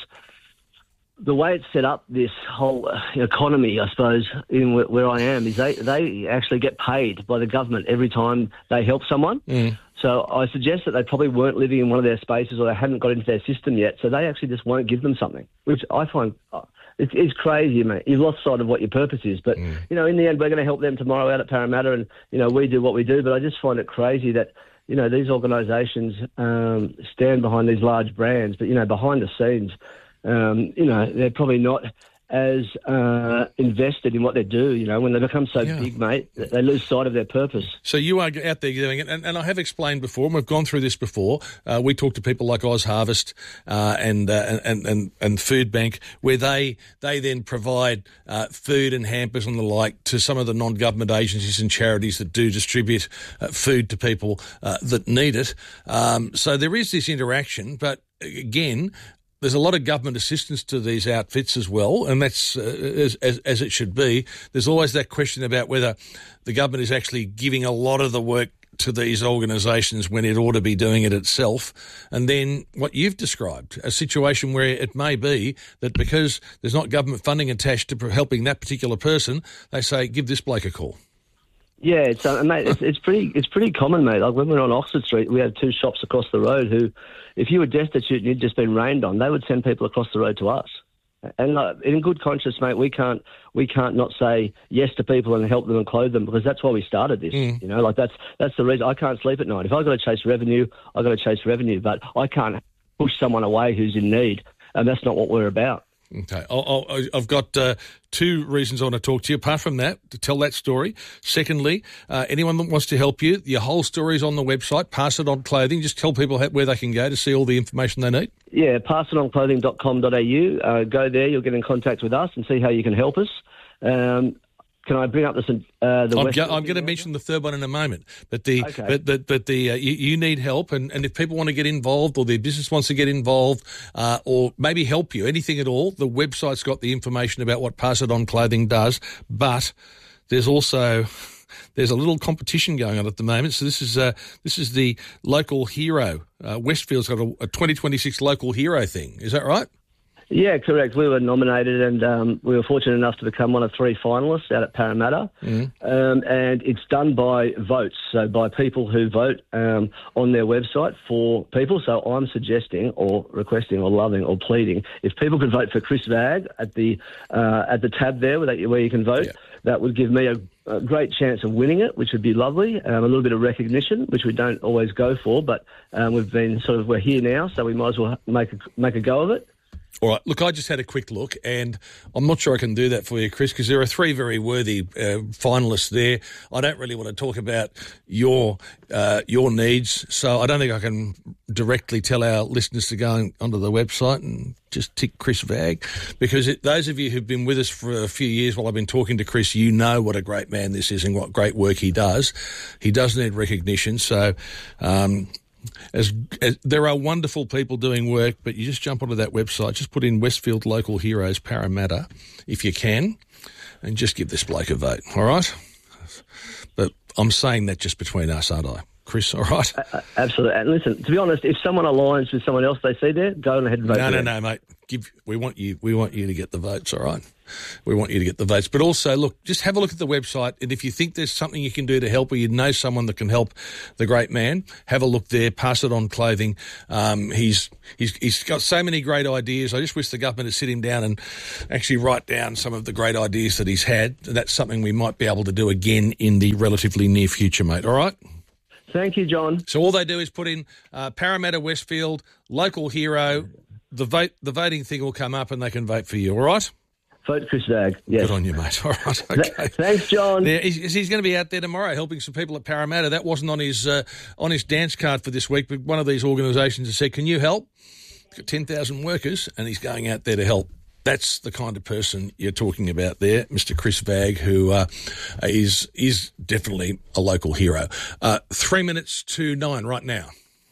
the way it's set up, this whole economy, I suppose, in where, where I am, is they, they actually get paid by the government every time they help someone. Mm. So I suggest that they probably weren't living in one of their spaces, or they hadn't got into their system yet, so they actually just won't give them something, which I find... It's, it's crazy, mate. You've lost sight of what your purpose is. But, mm. you know, in the end, we're going to help them tomorrow out at Parramatta, and, you know, we do what we do. But I just find it crazy that, you know, these organisations um, stand behind these large brands. But, you know, behind the scenes, um, you know, they're probably not as uh, invested in what they do. You know, when they become so yeah. big, mate, they lose sight of their purpose. So you are out there doing it, and, and I have explained before, and we've gone through this before. Uh, we talk to people like Oz Harvest uh, and, uh, and and and Food Bank, where they they then provide uh, food and hampers and the like to some of the non-government agencies and charities that do distribute uh, food to people uh, that need it. Um, so there is this interaction, but again, there's a lot of government assistance to these outfits as well, and that's uh, as, as, as it should be. There's always that question about whether the government is actually giving a lot of the work to these organisations when it ought to be doing it itself. And then what you've described, a situation where it may be that because there's not government funding attached to helping that particular person, they say, give this bloke a call. Yeah, it's, uh, mate, it's, it's pretty it's pretty common, mate. Like when we were on Oxford Street, we had two shops across the road who, if you were destitute and you'd just been rained on, they would send people across the road to us. And uh, in good conscience, mate, we can't we can't not say yes to people and help them and clothe them, because that's why we started this. Mm. You know, like that's that's the reason I can't sleep at night. If I've got to chase revenue, I've got to chase revenue, but I can't push someone away who's in need, and that's not what we're about. Okay, I'll, I'll, I've got uh, two reasons I want to talk to you. Apart from that, to tell that story. Secondly, uh, anyone that wants to help you, your whole story is on the website, Pass It On Clothing. Just tell people how, where they can go to see all the information they need. Yeah, pass it on clothing dot com dot a u. Uh, go there, you'll get in contact with us and see how you can help us. Um, Can I bring up this? Uh, the I'm, go, I'm going to mention the third one in a moment, but the okay. but but, but the uh, you, you need help, and, and if people want to get involved, or their business wants to get involved, uh, or maybe help you, anything at all, the website's got the information about what Pass It On Clothing does. But there's also there's a little competition going on at the moment. So this is uh, this is the local hero. Uh, Westfield's got a, a twenty twenty-six local hero thing. Is that right? Yeah, correct. We were nominated and um, we were fortunate enough to become one of three finalists out at Parramatta. Mm. Um, and it's done by votes, so by people who vote um, on their website for people. So I'm suggesting or requesting or loving or pleading, if people could vote for Chris Vagg at the uh, at the tab there where you, where you can vote, yeah. that would give me a, a great chance of winning it, which would be lovely. Um, a little bit of recognition, which we don't always go for, but um, we've been sort of, we're here now, so we might as well make a, make a go of it. All right, look, I just had a quick look, and I'm not sure I can do that for you, Chris, because there are three very worthy uh, finalists there. I don't really want to talk about your uh, your needs, so I don't think I can directly tell our listeners to go onto the website and just tick Chris Vagg, because it, those of you who've been with us for a few years while I've been talking to Chris, you know what a great man this is and what great work he does. He does need recognition, so... Um, As, as there are wonderful people doing work, but you just jump onto that website, just put in Westfield Local Heroes Parramatta, if you can, and just give this bloke a vote, all right? But I'm saying that just between us, aren't I, Chris, all right? Uh, absolutely. And listen, to be honest, if someone aligns with someone else they see there, go ahead and vote. No, no, them. no, mate. Give, we want you. We want you to get the votes, all right? We want you to get the votes. But also, look, just have a look at the website, and if you think there's something you can do to help or you know someone that can help the great man, have a look there, pass it on clothing. Um, he's, he's he's got so many great ideas. I just wish the government would sit him down and actually write down some of the great ideas that he's had. That's something we might be able to do again in the relatively near future, mate, all right? Thank you, John. So all they do is put in uh, Parramatta Westfield, local hero. The vote, the voting thing will come up and they can vote for you, all right? Vote Chris Vagg, yes. Good on you, mate. All right, okay. Thanks, John. Now, he's, he's going to be out there tomorrow helping some people at Parramatta. That wasn't on his uh, on his dance card for this week, but one of these organisations has said, can you help? He's got ten thousand workers and he's going out there to help. That's the kind of person you're talking about there, Mister Chris Vagg, who uh, is, is definitely a local hero. Uh, three minutes to nine right now.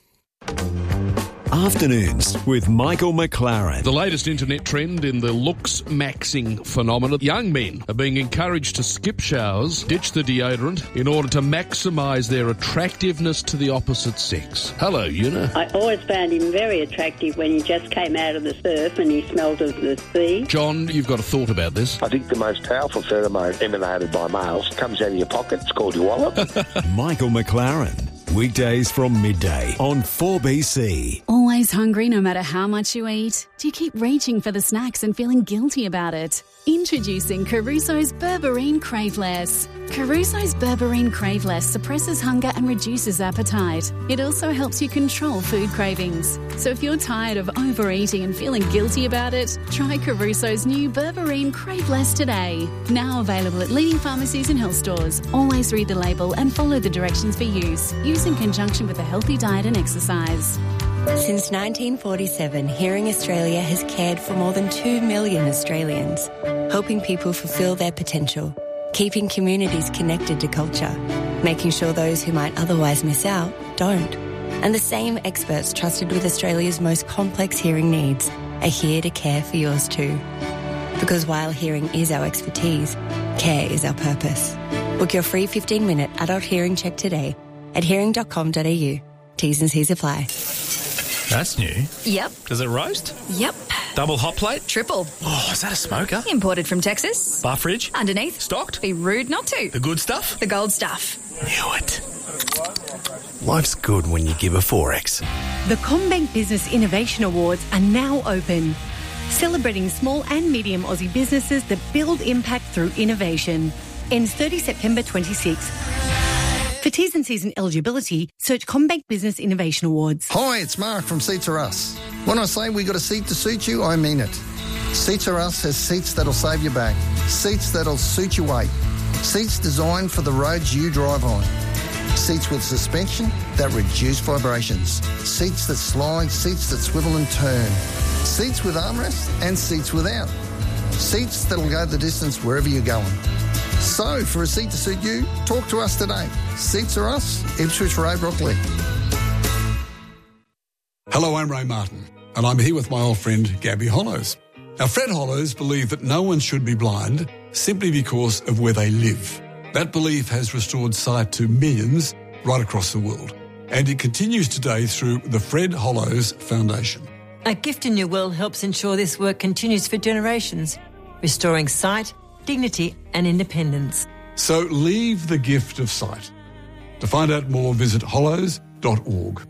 Afternoons with Michael McLaren. The latest internet trend in the looks maxing phenomenon. Young men are being encouraged to skip showers, ditch the deodorant, in order to maximise their attractiveness to the opposite sex. Hello, Una. I always found him very attractive when he just came out of the surf and he smelled of the sea. John, you've got a thought about this. I think the most powerful pheromone emanated by males comes out of your pocket. It's called your wallet. Michael McLaren. Weekdays from midday on four B C. Always hungry no matter how much you eat? Do you keep reaching for the snacks and feeling guilty about it? Introducing Caruso's Berberine Craveless. Caruso's Berberine Craveless suppresses hunger and reduces appetite. It also helps you control food cravings. So if you're tired of overeating and feeling guilty about it, try Caruso's new Berberine Craveless today. Now available at leading pharmacies and health stores. Always read the label and follow the directions for use. Use in conjunction with a healthy diet and exercise. Since nineteen forty-seven, Hearing Australia has cared for more than two million Australians, helping people fulfil their potential, keeping communities connected to culture, making sure those who might otherwise miss out don't. And the same experts trusted with Australia's most complex hearing needs are here to care for yours too. Because while hearing is our expertise, care is our purpose. Book your free fifteen-minute adult hearing check today at hearing dot com dot a u. T's and C's apply. That's new. Yep. Does it roast? Yep. Double hot plate? Triple. Oh, is that a smoker? Imported from Texas. Bar fridge? Underneath. Stocked? Be rude not to. The good stuff? The gold stuff. Knew it. Life's good when you give a four X. The CommBank Business Innovation Awards are now open, celebrating small and medium Aussie businesses that build impact through innovation. Ends thirtieth September twenty-sixth. For T's and C's and eligibility, search CommBank Business Innovation Awards. Hi, it's Mark from Seats Are Us. When I say we got a seat to suit you, I mean it. Seats Are Us has seats that'll save your back, seats that'll suit your weight, seats designed for the roads you drive on, seats with suspension that reduce vibrations, seats that slide, seats that swivel and turn, seats with armrests and seats without, seats that'll go the distance wherever you're going. So, for a seat to suit you, talk to us today. Seats Are Us, Ipswich Road, Brooklyn. Hello, I'm Ray Martin, and I'm here with my old friend Gabby Hollows. Now, Fred Hollows believed that no one should be blind simply because of where they live. That belief has restored sight to millions right across the world, and it continues today through the Fred Hollows Foundation. A gift in your will helps ensure this work continues for generations, restoring sight, dignity and independence. So leave the gift of sight. To find out more, visit hollows dot org.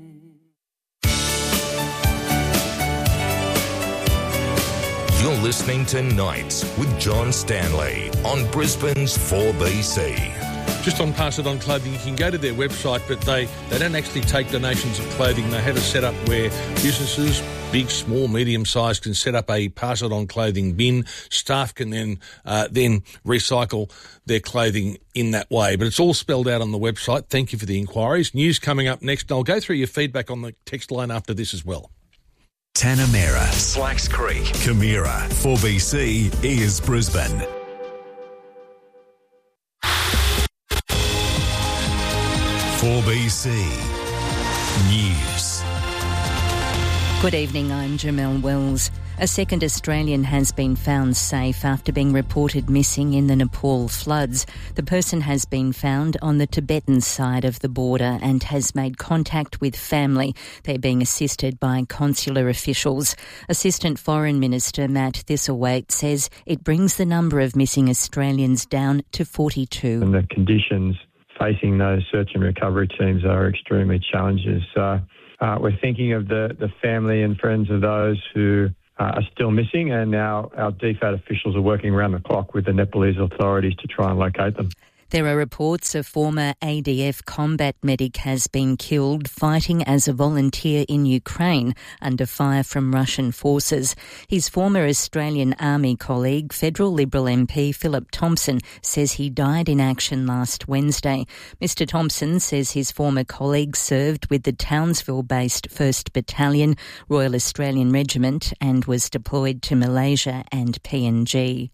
You're listening to Nights with John Stanley on Brisbane's four B C. Just on Pass It On Clothing, you can go to their website, but they, they don't actually take donations of clothing. They have a setup where businesses, big, small, medium-sized, can set up a Pass It On Clothing bin. Staff can then uh, then recycle their clothing in that way. But it's all spelled out on the website. Thank you for the inquiries. News coming up next, and I'll go through your feedback on the text line after this as well. Tanamera, Slacks Creek, Camira, four B C is Brisbane. four B C News. Good evening, I'm Jamelle Wells. A second Australian has been found safe after being reported missing in the Nepal floods. The person has been found on the Tibetan side of the border and has made contact with family. They're being assisted by consular officials. Assistant Foreign Minister Matt Thistlethwaite says it brings the number of missing Australians down to forty-two. And the conditions facing those search and recovery teams are extremely challenging. So uh, we're thinking of the, the family and friends of those who uh, are still missing, and now our D FAT officials are working around the clock with the Nepalese authorities to try and locate them. There are reports a former A D F combat medic has been killed fighting as a volunteer in Ukraine under fire from Russian forces. His former Australian Army colleague, Federal Liberal M P Philip Thompson, says he died in action last Wednesday. Mister Thompson says his former colleague served with the Townsville-based first Battalion, Royal Australian Regiment, and was deployed to Malaysia and P N G.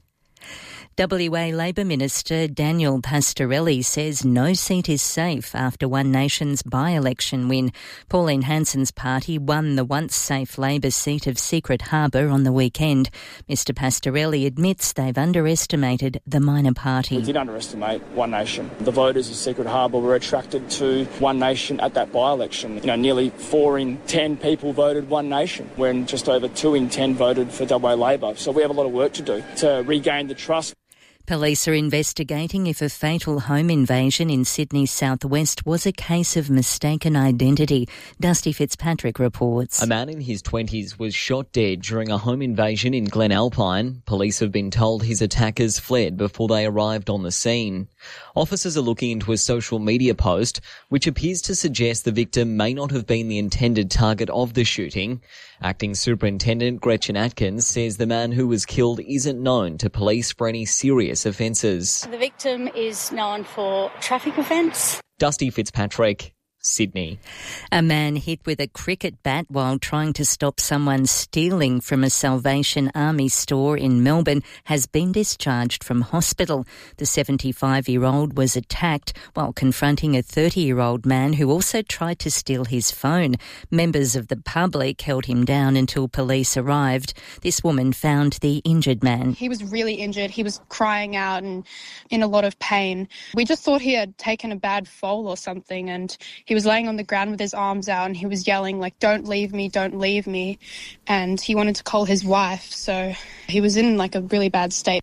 W A Labor Minister Daniel Pastorelli says no seat is safe after One Nation's by-election win. Pauline Hanson's party won the once-safe Labor seat of Secret Harbour on the weekend. Mister Pastorelli admits they've underestimated the minor party. We did underestimate One Nation. The voters of Secret Harbour were attracted to One Nation at that by-election. You know, nearly four in ten people voted One Nation, when just over two in ten voted for W A Labor. So we have a lot of work to do to regain the trust. Police are investigating if a fatal home invasion in Sydney's southwest was a case of mistaken identity. Dusty Fitzpatrick reports. A man in his twenties was shot dead during a home invasion in Glen Alpine. Police have been told his attackers fled before they arrived on the scene. Officers are looking into a social media post which appears to suggest the victim may not have been the intended target of the shooting. Acting Superintendent Gretchen Atkins says the man who was killed isn't known to police for any serious offences. The victim is known for traffic offence. Dusty Fitzpatrick, Sydney. A man hit with a cricket bat while trying to stop someone stealing from a Salvation Army store in Melbourne has been discharged from hospital. The seventy-five-year-old was attacked while confronting a thirty-year-old man who also tried to steal his phone. Members of the public held him down until police arrived. This woman found the injured man. He was really injured. He was crying out and in a lot of pain. We just thought he had taken a bad fall or something, and he He was laying on the ground with his arms out and he was yelling, like, "Don't leave me, don't leave me." And he wanted to call his wife, so he was in, like, a really bad state.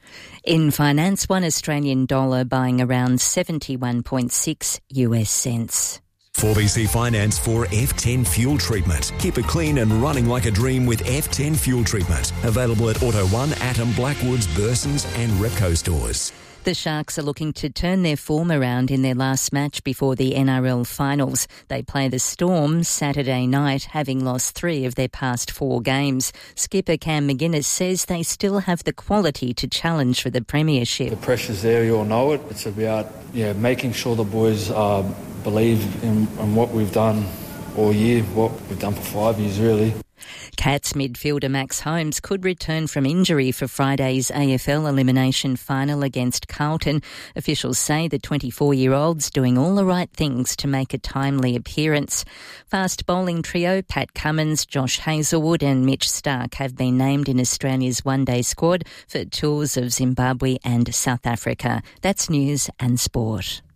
In finance, one Australian dollar buying around seventy-one point six US cents. four B C Finance for F ten fuel treatment. Keep it clean and running like a dream with F ten fuel treatment. Available at Auto one, Atom, Blackwoods, Bursons and Repco stores. The Sharks are looking to turn their form around in their last match before the N R L finals. They play the Storm Saturday night, having lost three of their past four games. Skipper Cam McGuinness says they still have the quality to challenge for the premiership. The pressure's there, you all know it. It's about yeah, making sure the boys uh, believe in, in what we've done all year, what we've done for five years really. Cats midfielder Max Holmes could return from injury for Friday's A F L elimination final against Carlton. Officials say the twenty-four-year-old's doing all the right things to make a timely appearance. Fast bowling trio Pat Cummins, Josh Hazlewood and Mitch Starc have been named in Australia's one-day squad for tours of Zimbabwe and South Africa. That's news and sport.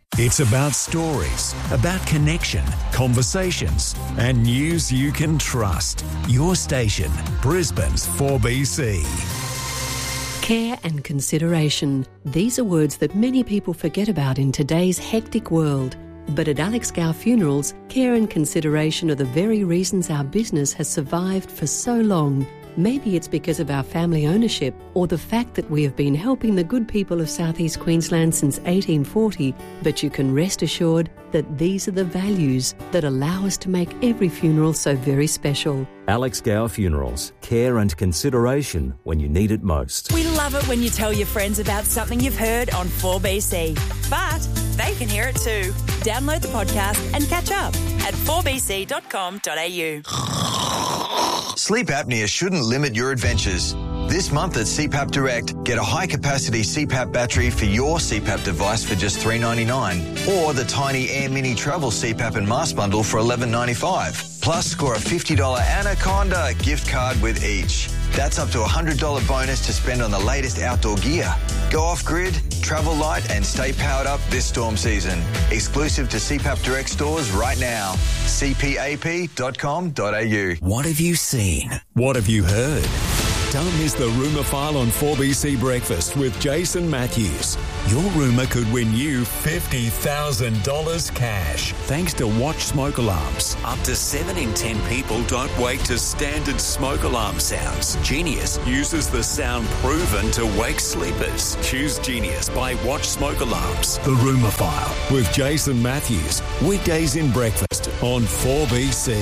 It's about stories, about connection, conversations, and news you can trust. Your station, Brisbane's four B C. Care and consideration. These are words that many people forget about in today's hectic world. But at Alex Gow Funerals, care and consideration are the very reasons our business has survived for so long. Maybe it's because of our family ownership or the fact that we have been helping the good people of South East Queensland since eighteen forty, but you can rest assured that these are the values that allow us to make every funeral so very special. Alex Gow Funerals. Care and consideration when you need it most. We love it when you tell your friends about something you've heard on four B C. But they can hear it too. Download the podcast and catch up at four b c dot com dot a u. Sleep apnea shouldn't limit your adventures. This month at C PAP Direct, get a high-capacity C PAP battery for your C PAP device for just three dollars ninety-nine, or the tiny Air Mini Travel C PAP and mask bundle for eleven dollars ninety-five. Plus, score a fifty dollars Anaconda gift card with each. That's up to a one hundred dollars bonus to spend on the latest outdoor gear. Go off-grid, travel light and stay powered up this storm season. Exclusive to C PAP Direct stores right now. c p a p dot com dot a u. What have you seen? What have you heard? Don't miss the Rumour File on four B C Breakfast with Jason Matthews. Your rumour could win you fifty thousand dollars cash. Thanks to Watch Smoke Alarms. Up to seven in ten people don't wake to standard smoke alarm sounds. Genius uses the sound proven to wake sleepers. Choose Genius by Watch Smoke Alarms. The Rumour File with Jason Matthews. Weekdays in breakfast on four B C.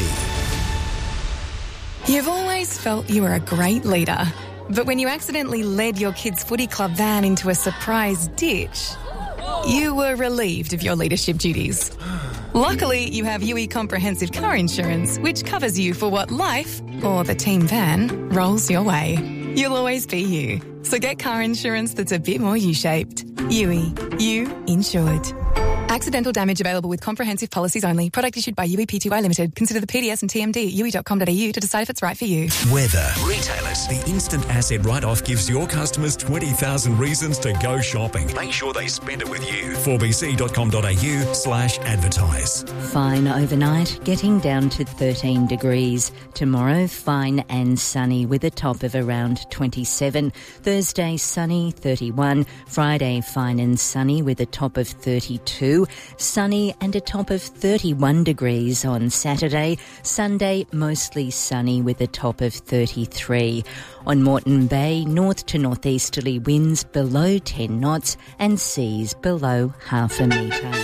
You've always felt you were a great leader, but when you accidentally led your kid's footy club van into a surprise ditch, you were relieved of your leadership duties. Luckily, you have U E Comprehensive Car Insurance, which covers you for what life, or the team van, rolls your way. You'll always be you. So get car insurance that's a bit more U-shaped. U E. You insured. Accidental damage available with comprehensive policies only. Product issued by U E P T Y Limited. Consider the P D S and T M D at u e dot com dot a u to decide if it's right for you. Weather. Retailers. The instant asset write-off gives your customers twenty thousand reasons to go shopping. Make sure they spend it with you. four b c dot com dot a u slash advertise. Fine overnight, getting down to thirteen degrees. Tomorrow, fine and sunny with a top of around twenty-seven. Thursday, sunny, thirty-one. Friday, fine and sunny with a top of thirty-two. Sunny and a top of thirty-one degrees on Saturday. Sunday, mostly sunny with a top of thirty-three. On Moreton Bay, north to northeasterly winds below ten knots and seas below half a metre.